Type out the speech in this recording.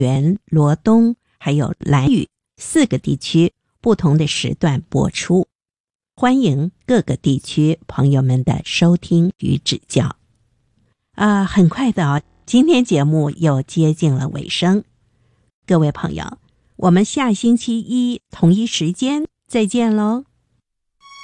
园、罗东还有兰屿4个地区不同的时段播出，欢迎各个地区朋友们的收听与指教。很快的今天节目又接近了尾声，各位朋友，我们下星期一同一时间再见喽。